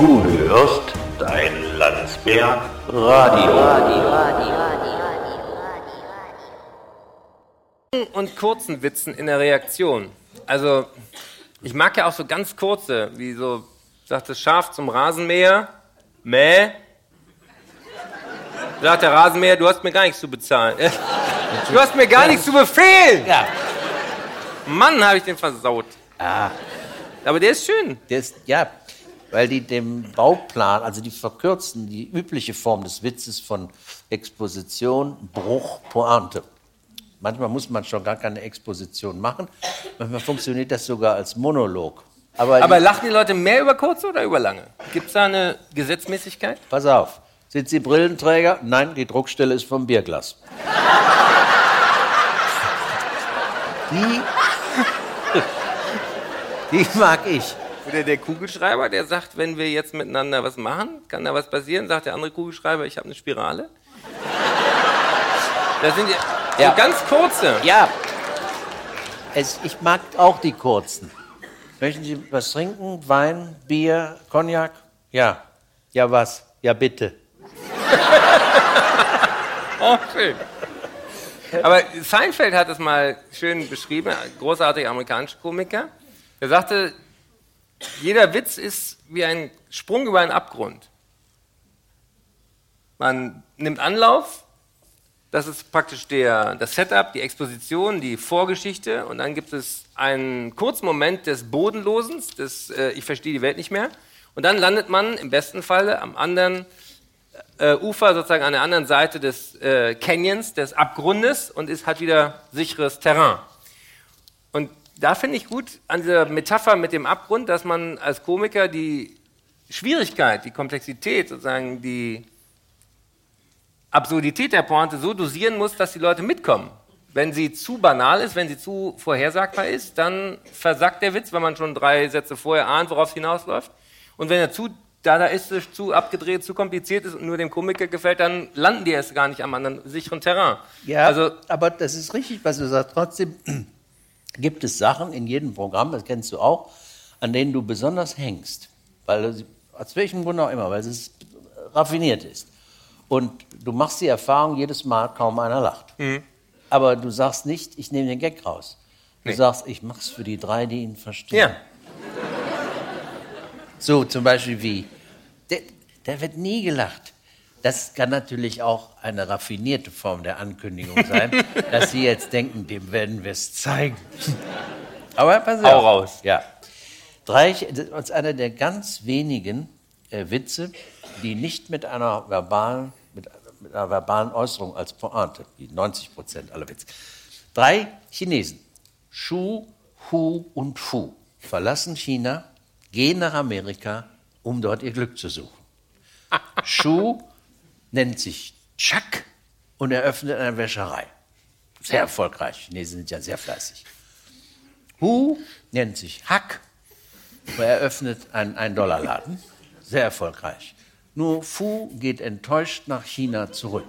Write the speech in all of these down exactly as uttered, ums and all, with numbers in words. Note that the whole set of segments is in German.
Du hörst dein Landsberg Radio. Und kurzen Witzen in der Reaktion. Also, ich mag ja auch so ganz kurze, wie so, sagt das Schaf zum Rasenmäher, mäh. Sagt der Rasenmäher, du hast mir gar nichts zu bezahlen. Du hast mir gar nichts zu befehlen. Ja. Mann, habe ich den versaut. Ah. Aber der ist schön. Der ist, ja, weil die dem Bauplan, also die verkürzen, die übliche Form des Witzes von Exposition, Bruch, Pointe. Manchmal muss man schon gar keine Exposition machen. Manchmal funktioniert das sogar als Monolog. Aber, Aber die, lachen die Leute mehr über kurze oder über lange? Gibt es da eine Gesetzmäßigkeit? pass auf, sind Sie Brillenträger? Nein, die Druckstelle ist vom Bierglas. Die, die mag ich. Oder der Kugelschreiber, der sagt, wenn wir jetzt miteinander was machen, kann da was passieren? Sagt der andere Kugelschreiber, ich habe eine Spirale. Das sind ja, Ja. so ganz kurze. Ja, es, ich mag auch die kurzen. Möchten Sie was trinken? Wein, Bier, Cognac? Ja. Ja, was? Ja, bitte. Oh, schön. Aber Seinfeld hat es mal schön beschrieben, ein großartiger amerikanischer Komiker. Er sagte, jeder Witz ist wie ein Sprung über einen Abgrund. Man nimmt Anlauf, das ist praktisch der, das Setup, die Exposition, die Vorgeschichte, und dann gibt es einen kurzen Moment des Bodenlosens, des äh, ich verstehe die Welt nicht mehr, und dann landet man im besten Falle am anderen äh, Ufer, sozusagen an der anderen Seite des äh, Canyons, des Abgrundes, und ist halt wieder sicheres Terrain. Und da finde ich gut an dieser Metapher mit dem Abgrund, dass man als Komiker die Schwierigkeit, die Komplexität, sozusagen die Absurdität der Pointe so dosieren muss, dass die Leute mitkommen. Wenn sie zu banal ist, wenn sie zu vorhersagbar ist, dann versackt der Witz, wenn man schon drei Sätze vorher ahnt, worauf es hinausläuft. Und wenn er zu dadaistisch, zu abgedreht, zu kompliziert ist und nur dem Komiker gefällt, dann landen die erst gar nicht am anderen sicheren Terrain. Ja, also, aber das ist richtig, was du sagst. Trotzdem gibt es Sachen in jedem Programm, das kennst du auch, an denen du besonders hängst. Weil, aus welchem Grund auch immer, weil es raffiniert ist. Und du machst die Erfahrung, jedes Mal kaum einer lacht. Mhm. Aber du sagst nicht, ich nehme den Gag raus. Du nee. sagst, ich mach's für die drei, die ihn verstehen. ja. So, zum Beispiel wie, der, der wird nie gelacht. Das kann natürlich auch eine raffinierte Form der Ankündigung sein, dass Sie jetzt denken, dem werden wir es zeigen. Aber pass auf. Hau raus. Ja. Dreich, das ist einer der ganz wenigen äh, Witze, die nicht mit einer verbalen, mit, mit einer verbalen Äußerung als Pointe, wie neunzig Prozent aller Witze. Drei Chinesen, Shu, Hu und Fu, verlassen China, gehen nach Amerika, um dort ihr Glück zu suchen. Shu nennt sich Chuck und eröffnet eine Wäscherei. Sehr erfolgreich. Chinesen sind ja sehr fleißig. Hu nennt sich Hack und eröffnet einen ein-Dollar-Laden. Sehr erfolgreich. Nur Fu geht enttäuscht nach China zurück.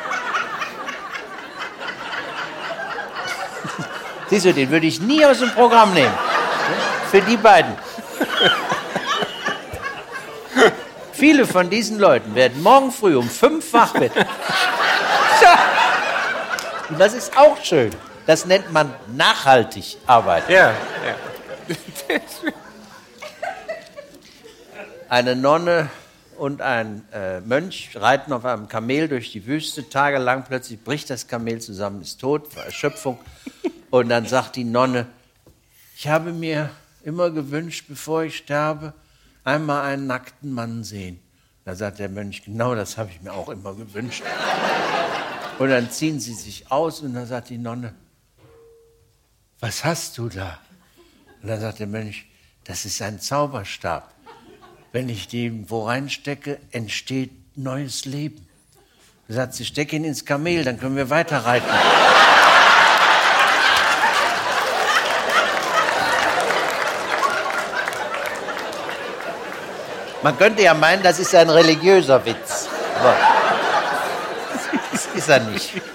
Siehst du, den würde ich nie aus dem Programm nehmen. Für die beiden. Viele von diesen Leuten werden morgen früh um fünf wach werden. Und das ist auch schön. Das nennt man nachhaltig arbeiten. Ja, ja. Eine Nonne und ein äh, Mönch reiten auf einem Kamel durch die Wüste. Tagelang plötzlich bricht das Kamel zusammen, ist tot, vor Erschöpfung. Und dann sagt die Nonne, ich habe mir immer gewünscht, bevor ich sterbe, einmal einen nackten Mann sehen. Da sagt der Mönch, genau das habe ich mir auch immer gewünscht. Und dann ziehen sie sich aus und dann sagt die Nonne, was hast du da? Und dann sagt der Mönch, das ist ein Zauberstab. Wenn ich den wo reinstecke, entsteht neues Leben. Da sagt sie, steck ihn ins Kamel, dann können wir weiter reiten. Man könnte ja meinen, das ist ein religiöser Witz. Aber das ist er nicht.